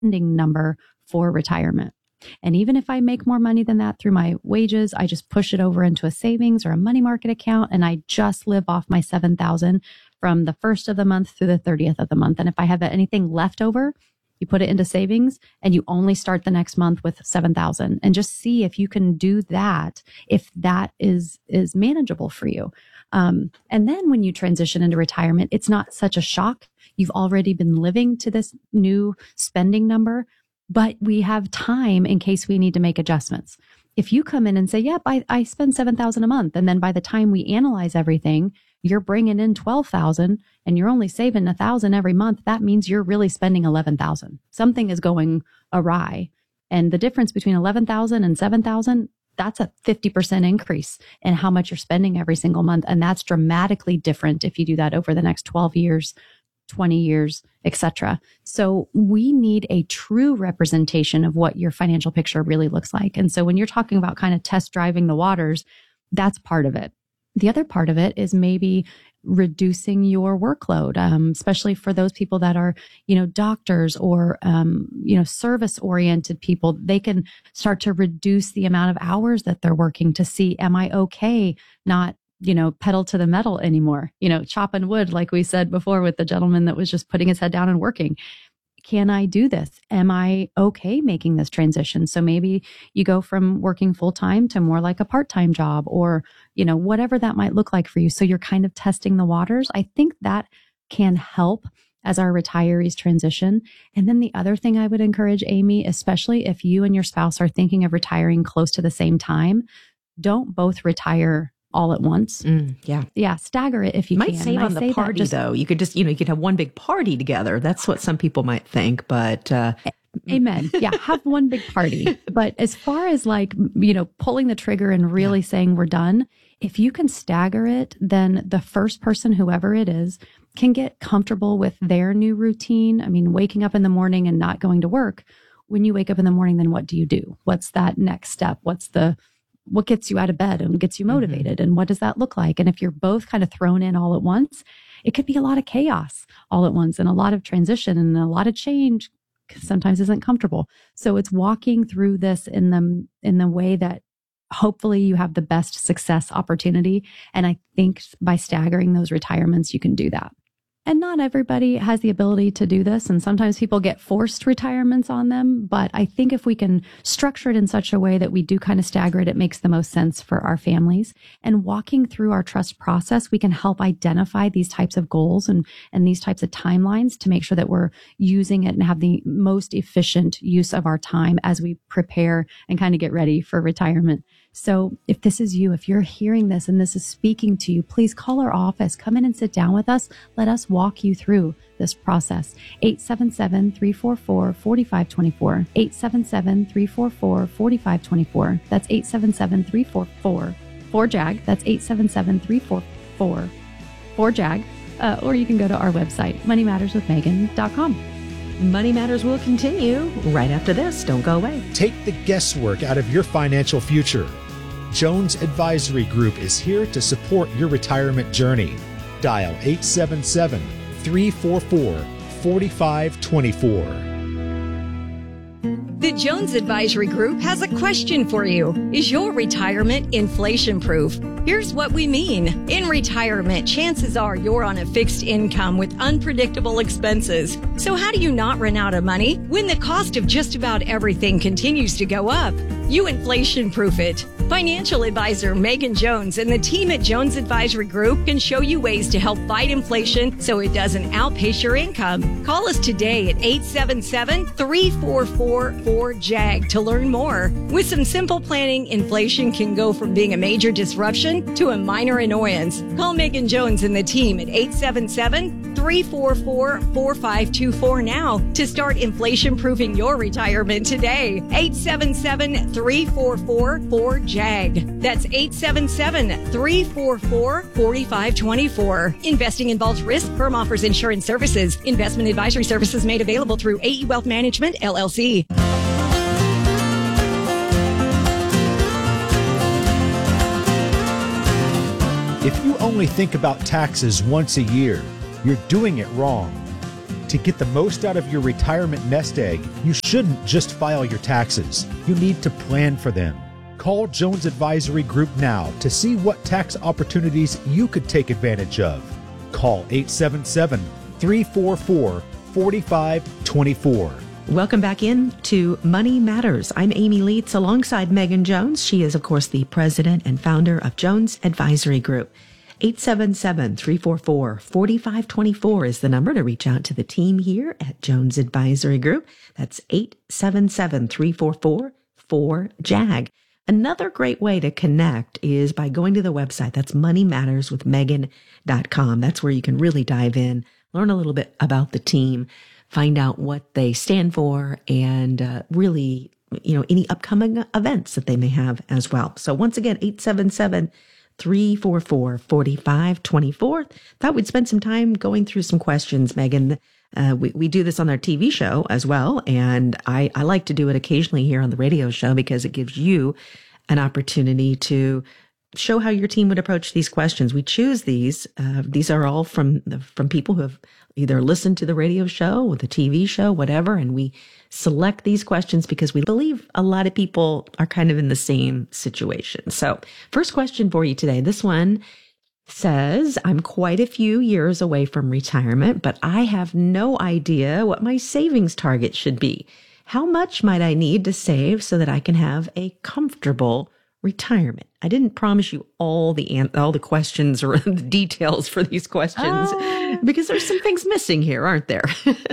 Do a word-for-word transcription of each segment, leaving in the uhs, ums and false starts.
spending number for retirement. And even if I make more money than that through my wages, I just push it over into a savings or a money market account, and I just live off my seven thousand from the first of the month through the thirtieth of the month. And if I have anything left over, you put it into savings and you only start the next month with seven thousand, and just see if you can do that, if that is, is manageable for you. Um, and then when you transition into retirement, it's not such a shock. You've already been living to this new spending number, but we have time in case we need to make adjustments. If you come in and say, yep, I, I spend seven thousand a month. And then by the time we analyze everything, you're bringing in twelve thousand and you're only saving a thousand every month. That means you're really spending eleven thousand. Something is going awry. And the difference between eleven thousand and seven thousand, that's a fifty percent increase in how much you're spending every single month. And that's dramatically different if you do that over the next twelve years, twenty years, et cetera. So we need a true representation of what your financial picture really looks like. And so when you're talking about kind of test driving the waters, that's part of it. The other part of it is maybe reducing your workload, um, especially for those people that are, you know, doctors or, um, you know, service oriented people. They can start to reduce the amount of hours that they're working to see, am I okay not, you know, pedal to the metal anymore, you know, chopping wood, like we said before with the gentleman that was just putting his head down and working. Can I do this? Am I okay making this transition? So maybe you go from working full time to more like a part-time job, or, you know, whatever that might look like for you. So you're kind of testing the waters. I think that can help as our retirees transition. And then the other thing I would encourage, Amy, especially if you and your spouse are thinking of retiring close to the same time, don't both retire all at once. Mm, yeah. Yeah. Stagger it if you might can. save on the party just, though. You could just, you know, you could have one big party together. That's what some people might think, but, uh, amen. Yeah. Have one big party. But as far as like, you know, pulling the trigger and really yeah. saying we're done, if you can stagger it, then the first person, whoever it is, can get comfortable with their new routine. I mean, waking up in the morning and not going to work. When you wake up in the morning, then what do you do? What's that next step? What's the what gets you out of bed and gets you motivated? Mm-hmm. And what does that look like? And if you're both kind of thrown in all at once, it could be a lot of chaos all at once and a lot of transition and a lot of change sometimes isn't comfortable. So it's walking through this in the, in the way that hopefully you have the best success opportunity. And I think by staggering those retirements, you can do that. And not everybody has the ability to do this. And sometimes people get forced retirements on them. But I think if we can structure it in such a way that we do kind of stagger it, it makes the most sense for our families. And walking through our trust process, we can help identify these types of goals and, and these types of timelines to make sure that we're using it and have the most efficient use of our time as we prepare and kind of get ready for retirement. So if this is you, if you're hearing this and this is speaking to you, please call our office, come in and sit down with us. Let us walk you through this process. eight seven seven, three four four, four five two four. eight seven seven, three four four, four five two four. That's eight seven seven, three four four, four J A G. That's eight seven seven, three four four, four J A G. Uh, or you can go to our website, money matters with megan dot com. Money Matters will continue right after this. Don't go away. Take the guesswork out of your financial future. Jones Advisory Group is here to support your retirement journey. Dial eight seven seven, three four four, four five two four. The Jones Advisory Group has a question for you. Is your retirement inflation-proof? Here's what we mean. In retirement, chances are you're on a fixed income with unpredictable expenses. So how do you not run out of money when the cost of just about everything continues to go up? You inflation-proof it. Financial advisor Megan Jones and the team at Jones Advisory Group can show you ways to help fight inflation so it doesn't outpace your income. Call us today at eight seven seven, three four four, four J A G to learn more. With some simple planning, inflation can go from being a major disruption to a minor annoyance. Call Megan Jones and the team at eight seven seven, three four four, four five two four now to start inflation-proofing your retirement today. eight seven seven, three four four, four J A G. That's eight seven seven, three four four, four five two four. Investing involves risk. Firm offers insurance services. Investment advisory services made available through A E Wealth Management, L L C. If you only think about taxes once a year, you're doing it wrong. To get the most out of your retirement nest egg, you shouldn't just file your taxes. You need to plan for them. Call Jones Advisory Group now to see what tax opportunities you could take advantage of. Call eight seven seven, three four four, four five two four. Welcome back in to Money Matters. I'm Amy Leitz alongside Megan Jones. She is, of course, the president and founder of Jones Advisory Group. eight seven seven, three four four, four five two four is the number to reach out to the team here at Jones Advisory Group. That's eight seven seven, three four four, four J A G. Another great way to connect is by going to the website. That's money matters with megan dot com. That's where you can really dive in, learn a little bit about the team, find out what they stand for, and uh, really, you know, any upcoming events that they may have as well. So once again, eight seven seven, three four four, four five two four. Thought we'd spend some time going through some questions, Megan. Uh, we, we do this on our T V show as well. And I, I like to do it occasionally here on the radio show because it gives you an opportunity to show how your team would approach these questions. We choose these. Uh, these are all from the, from people who have either listened to the radio show or the T V show, whatever. And we select these questions because we believe a lot of people are kind of in the same situation. So first question for you today. This one says, I'm quite a few years away from retirement, but I have no idea what my savings target should be. How much might I need to save so that I can have a comfortable retirement? I didn't promise you all the an- all the questions or the details for these questions uh, because there's some things missing here, aren't there?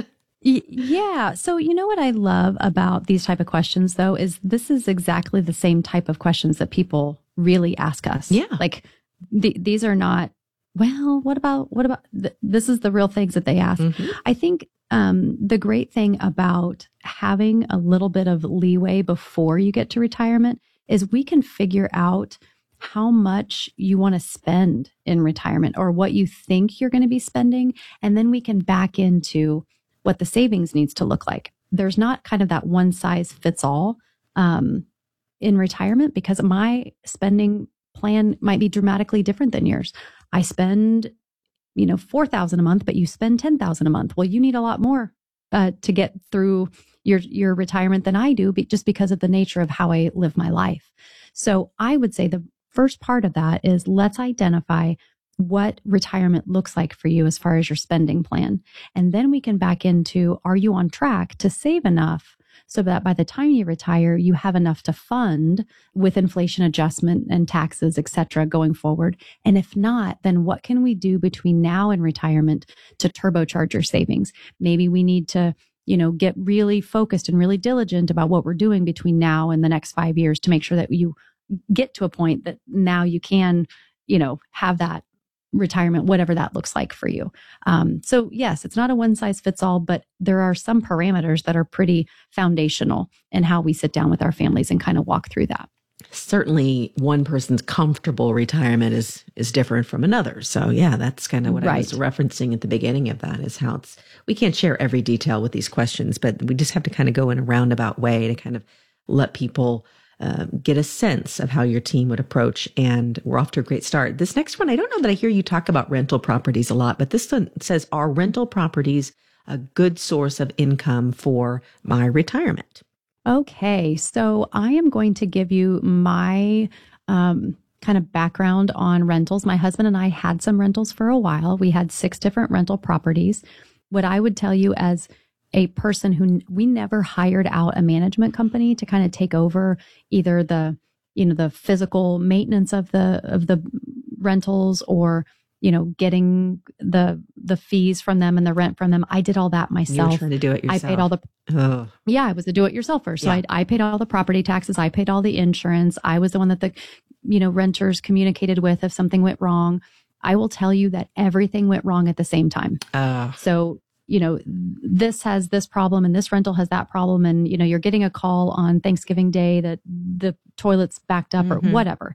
y- yeah. So you know what I love about these type of questions, though, is this is exactly the same type of questions that people really ask us. Yeah. Like th- these are not, well, what about, what about, th- this is the real things that they ask. Mm-hmm. I think um, the great thing about having a little bit of leeway before you get to retirement is we can figure out how much you want to spend in retirement or what you think you're going to be spending. And then we can back into what the savings needs to look like. There's not kind of that one size fits all um, in retirement because my spending plan might be dramatically different than yours. I spend, you know, four thousand dollars a month, but you spend ten thousand dollars a month. Well, you need a lot more uh, to get through your your retirement than I do, just because of the nature of how I live my life. So I would say the first part of that is let's identify what retirement looks like for you as far as your spending plan. And then we can back into, are you on track to save enough so that by the time you retire, you have enough to fund with inflation adjustment and taxes, et cetera, going forward? And if not, then what can we do between now and retirement to turbocharge your savings? Maybe we need to you know, get really focused and really diligent about what we're doing between now and the next five years to make sure that you get to a point that now you can, you know, have that retirement, whatever that looks like for you. Um, so yes, it's not a one size fits all, but there are some parameters that are pretty foundational in how we sit down with our families and kind of walk through that. Certainly one person's comfortable retirement is is different from another. So yeah, that's kind of what right. I was referencing at the beginning of that is how it's, we can't share every detail with these questions, but we just have to kind of go in a roundabout way to kind of let people uh, get a sense of how your team would approach. And we're off to a great start. This next one, I don't know that I hear you talk about rental properties a lot, but this one says, are rental properties a good source of income for my retirement? Okay, so I am going to give you my um, kind of background on rentals. My husband and I had some rentals for a while. We had six different rental properties. What I would tell you as a person who we never hired out a management company to kind of take over either the, you know, the physical maintenance of the of the rentals or you know, getting the the fees from them and the rent from them. I did all that myself. You were trying to do it yourself. I paid all the, oh. yeah, I was a do-it-yourselfer. So yeah. I, I paid all the property taxes. I paid all the insurance. I was the one that the, you know, renters communicated with if something went wrong. I will tell you that everything went wrong at the same time. Uh. So, you know, this has this problem and this rental has that problem. And, you know, you're getting a call on Thanksgiving Day that the toilet's backed up mm-hmm. or whatever.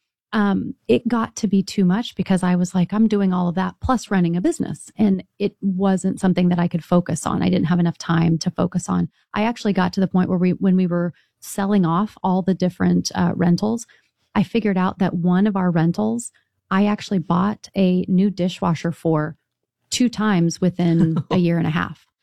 Um, it got to be too much because I was like, I'm doing all of that plus running a business. And it wasn't something that I could focus on. I didn't have enough time to focus on. I actually got to the point where we, when we were selling off all the different uh, rentals, I figured out that one of our rentals, I actually bought a new dishwasher for two times within a year and a half.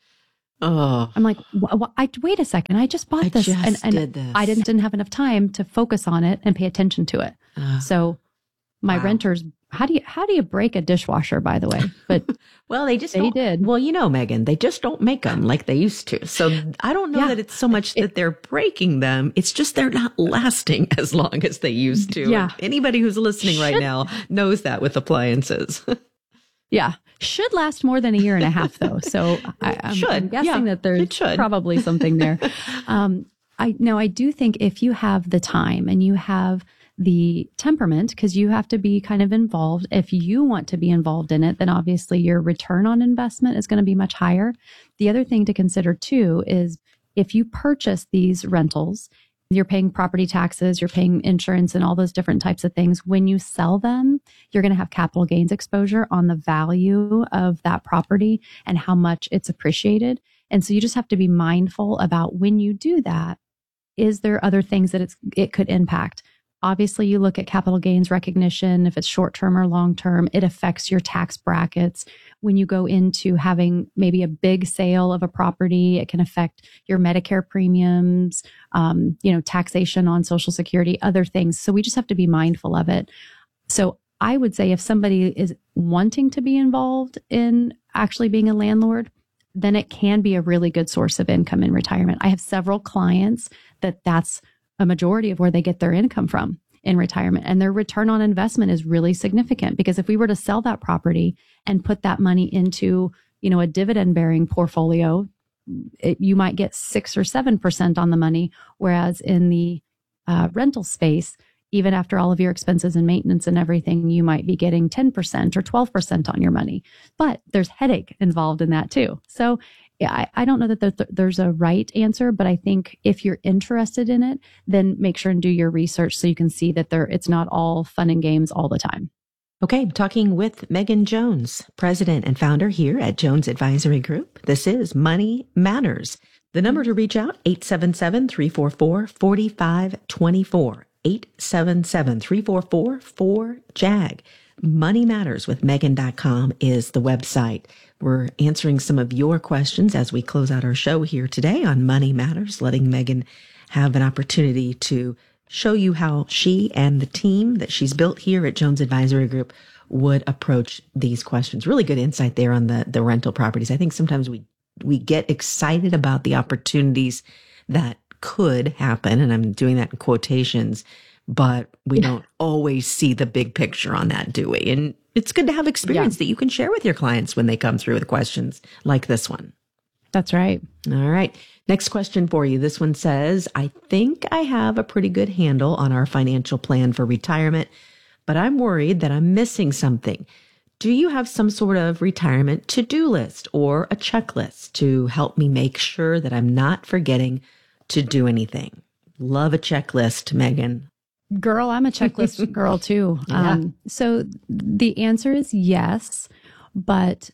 Oh, I'm like, w- w- I, wait a second. I just bought I this. just and and did this. I didn't, didn't have enough time to focus on it and pay attention to it. Uh, so my wow. renters, how do you, how do you break a dishwasher, by the way? But well, they just they don't, did. Well, you know, Megan, they just don't make them like they used to. So I don't know Yeah. that it's so much that they're breaking them. It's just they're not lasting as long as they used to. Yeah. And anybody who's listening right Should- now knows that with appliances. Yeah. Should last more than a year and a half, though. So I, I'm, Should. I'm guessing Yeah, that there's it should. probably something there. um, I no, I do think if you have the time and you have the temperament, because you have to be kind of involved. If you want to be involved in it, then obviously your return on investment is going to be much higher. The other thing to consider too is if you purchase these rentals, you're paying property taxes, you're paying insurance and all those different types of things. When you sell them, you're going to have capital gains exposure on the value of that property and how much it's appreciated. And so you just have to be mindful about when you do that, is there other things that it's, it could impact? Obviously, you look at capital gains recognition, if it's short-term or long-term, it affects your tax brackets. When you go into having maybe a big sale of a property, it can affect your Medicare premiums, um, you know, taxation on Social Security, other things. So we just have to be mindful of it. So I would say if somebody is wanting to be involved in actually being a landlord, then it can be a really good source of income in retirement. I have several clients that that's a majority of where they get their income from in retirement. And their return on investment is really significant because if we were to sell that property and put that money into, you know, a dividend bearing portfolio, it, you might get six or seven percent on the money. Whereas in the uh, rental space, even after all of your expenses and maintenance and everything, you might be getting ten percent or twelve percent on your money. But there's headache involved in that too. So yeah, I, I don't know that there, there's a right answer, but I think if you're interested in it, then make sure and do your research so you can see that there it's not all fun and games all the time. Okay, I'm talking with Megan Jones, president and founder here at Jones Advisory Group. This is Money Matters. The number to reach out, eight seven seven, three four four, four five two four, eight seven seven, three four four, four J A G. money matters with megan dot com is the website. We're answering some of your questions as we close out our show here today on Money Matters, letting Megan have an opportunity to show you how she and the team that she's built here at Jones Advisory Group would approach these questions. Really good insight there on the, the rental properties. I think sometimes we, we get excited about the opportunities that could happen, and I'm doing that in quotations, but we don't always see the big picture on that, do we? And it's good to have experience yeah. that you can share with your clients when they come through with questions like this one. That's right. All right. Next question for you. This one says, I think I have a pretty good handle on our financial plan for retirement, but I'm worried that I'm missing something. Do you have some sort of retirement to-do list or a checklist to help me make sure that I'm not forgetting to do anything? Love a checklist, Megan. Girl, I'm a checklist girl too. Yeah. Um, so the answer is yes, but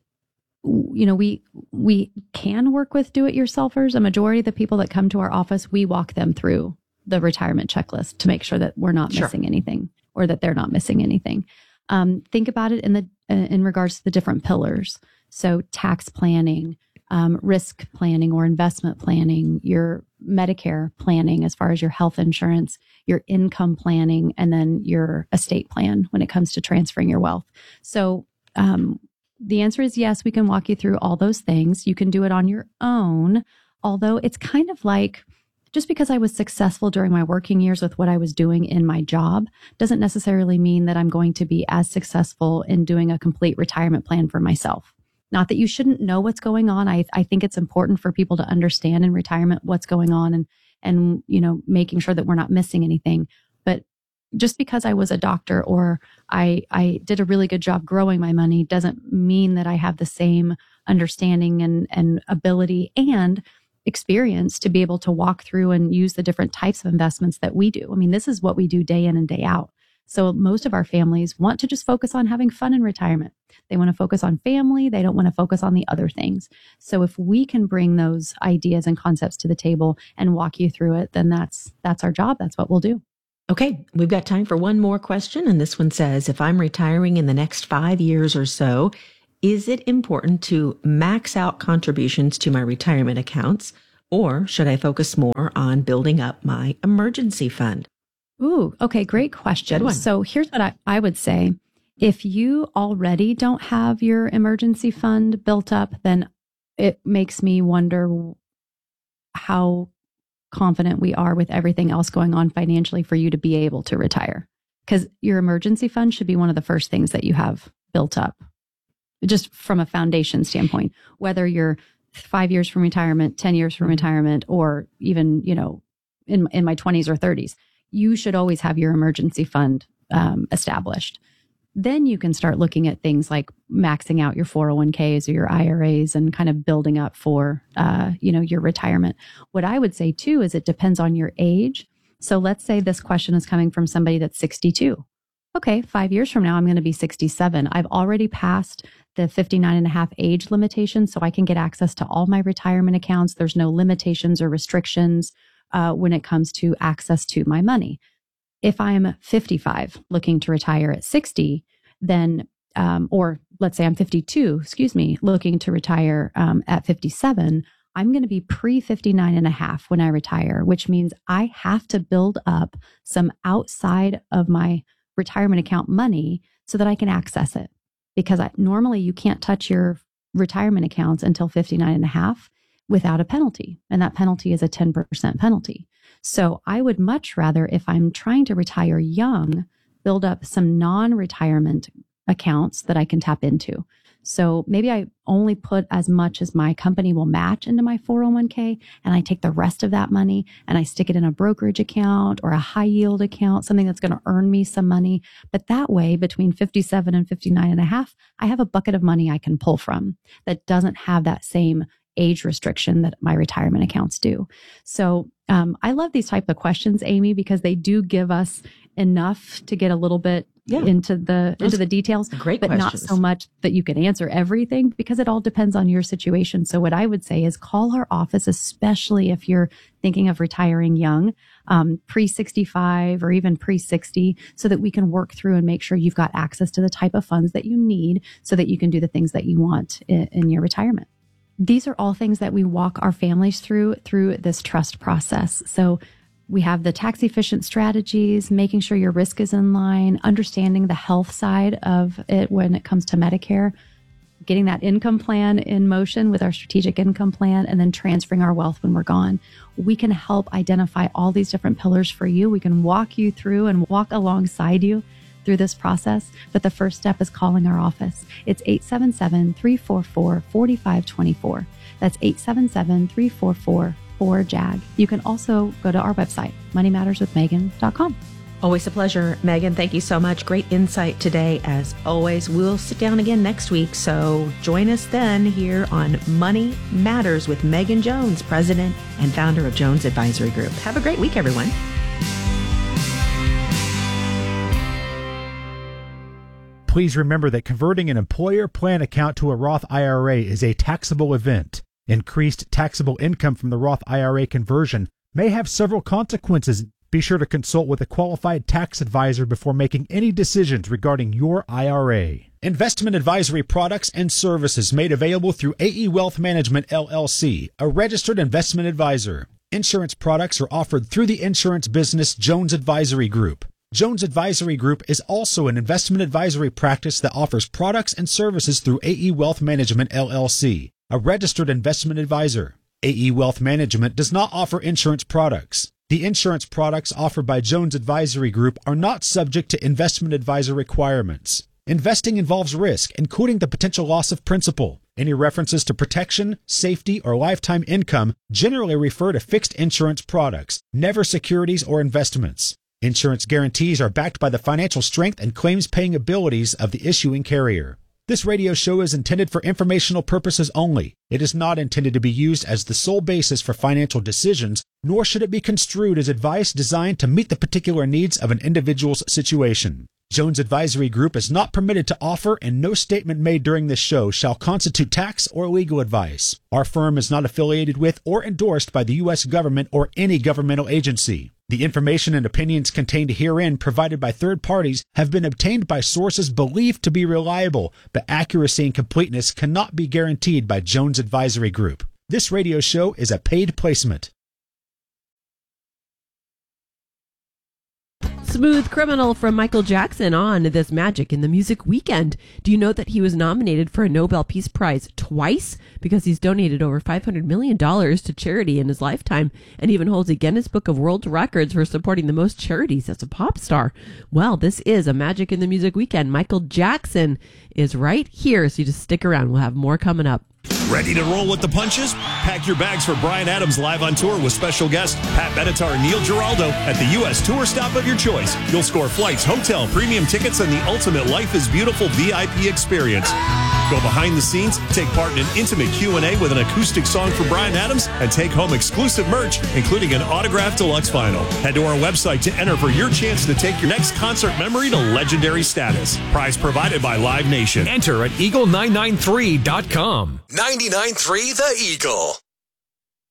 you know, we, we can work with do-it-yourselfers. A majority of the people that come to our office, we walk them through the retirement checklist to make sure that we're not Sure. missing anything or that they're not missing anything. Um, think about it in the, in regards to the different pillars. So tax planning, um, risk planning or investment planning, your Medicare planning as far as your health insurance, your income planning, and then your estate plan when it comes to transferring your wealth. So um, the answer is yes, we can walk you through all those things. You can do it on your own, although it's kind of like just because I was successful during my working years with what I was doing in my job doesn't necessarily mean that I'm going to be as successful in doing a complete retirement plan for myself. Not that you shouldn't know what's going on. I, I think it's important for people to understand in retirement what's going on and, and, you know, making sure that we're not missing anything. But just because I was a doctor or I, I did a really good job growing my money doesn't mean that I have the same understanding and, and ability and experience to be able to walk through and use the different types of investments that we do. I mean, this is what we do day in and day out. So most of our families want to just focus on having fun in retirement. They want to focus on family. They don't want to focus on the other things. So if we can bring those ideas and concepts to the table and walk you through it, then that's that's our job. That's what we'll do. Okay, we've got time for one more question. And this one says, if I'm retiring in the next five years or so, Is it important to max out contributions to my retirement accounts, or should I focus more on building up my emergency fund? Ooh, okay, great question. Good one. So here's what I, I would say. If you already don't have your emergency fund built up, then it makes me wonder how confident we are with everything else going on financially for you to be able to retire. Because your emergency fund should be one of the first things that you have built up, just from a foundation standpoint, whether you're five years from retirement, ten years from retirement, or even, you know, in, in my twenties or thirties, you should always have your emergency fund um, established. Then you can start looking at things like maxing out your four oh one k's or your I R A's and kind of building up for, uh, you know, your retirement. What I would say too is it depends on your age. So let's say this question is coming from somebody that's sixty-two. Okay, five years from now, I'm going to be sixty-seven. I've already passed the fifty-nine and a half age limitation, so I can get access to all my retirement accounts. There's no limitations or restrictions uh, when it comes to access to my money. If I'm fifty-five looking to retire at sixty, then, um, or let's say I'm fifty-two, excuse me, looking to retire um, at fifty-seven, I'm going to be pre fifty-nine and a half when I retire, which means I have to build up some outside of my retirement account money so that I can access it. Because I, normally you can't touch your retirement accounts until fifty-nine and a half without a penalty. And that penalty is a ten percent penalty. So I would much rather, if I'm trying to retire young, build up some non-retirement accounts that I can tap into. So maybe I only put as much as my company will match into my four oh one k, and I take the rest of that money and I stick it in a brokerage account or a high yield account, something that's going to earn me some money. But that way, between fifty-seven and fifty-nine and a half, I have a bucket of money I can pull from that doesn't have that same age restriction that my retirement accounts do. So um, I love these type of questions, Amy, because they do give us enough to get a little bit yeah. into the Those into the details, great but questions. Not so much that you can answer everything, because it all depends on your situation. So what I would say is call our office, especially if you're thinking of retiring young, um, pre sixty-five or even pre sixty, so that we can work through and make sure you've got access to the type of funds that you need so that you can do the things that you want in, in your retirement. These are all things that we walk our families through through this trust process. So we have the tax efficient strategies, making sure your risk is in line, understanding the health side of it when it comes to Medicare, getting that income plan in motion with our strategic income plan, and then transferring our wealth when we're gone. We can help identify all these different pillars for you. We can walk you through and walk alongside you through this process. But the first step is calling our office. It's eight seven seven, three four four, four five two four. That's eight seven seven, three four four, four J A G. You can also go to our website, money matters with megan dot com. Always a pleasure, Megan. Thank you so much. Great insight today. As always, we'll sit down again next week. So join us then here on Money Matters with Megan Jones, president and founder of Jones Advisory Group. Have a great week, everyone. Please remember that converting an employer plan account to a Roth I R A is a taxable event. Increased taxable income from the Roth I R A conversion may have several consequences. Be sure to consult with a qualified tax advisor before making any decisions regarding your I R A. Investment advisory products and services made available through A E Wealth Management, L L C, a registered investment advisor. Insurance products are offered through the insurance business Jones Advisory Group. Jones Advisory Group is also an investment advisory practice that offers products and services through A E Wealth Management, L L C, a registered investment advisor. A E Wealth Management does not offer insurance products. The insurance products offered by Jones Advisory Group are not subject to investment advisor requirements. Investing involves risk, including the potential loss of principal. Any references to protection, safety, or lifetime income generally refer to fixed insurance products, never securities or investments. Insurance guarantees are backed by the financial strength and claims-paying abilities of the issuing carrier. This radio show is intended for informational purposes only. It is not intended to be used as the sole basis for financial decisions, nor should it be construed as advice designed to meet the particular needs of an individual's situation. Jones Advisory Group is not permitted to offer, and no statement made during this show shall constitute tax or legal advice. Our firm is not affiliated with or endorsed by the U S government or any governmental agency. The information and opinions contained herein provided by third parties have been obtained by sources believed to be reliable, but accuracy and completeness cannot be guaranteed by Jones Advisory Group. This radio show is a paid placement. Smooth Criminal from Michael Jackson on this Magic in the Music Weekend. Do you know that he was nominated for a Nobel Peace Prize twice because he's donated over five hundred million dollars to charity in his lifetime and even holds a Guinness Book of World Records for supporting the most charities as a pop star? Well, this is a Magic in the Music Weekend. Michael Jackson is right here, so you just stick around. We'll have more coming up. Ready to roll with the punches? Pack your bags for Bryan Adams live on tour with special guest Pat Benatar and Neil Giraldo at the U S tour stop of your choice. You'll score flights, hotel, premium tickets, and the ultimate Life is Beautiful V I P experience. Go behind the scenes, take part in an intimate Q and A with an acoustic song for Bryan Adams, and take home exclusive merch, including an autographed deluxe vinyl. Head to our website to enter for your chance to take your next concert memory to legendary status. Prize provided by Live Nation. Enter at eagle nine nine three dot com. ninety-nine point three The Eagle.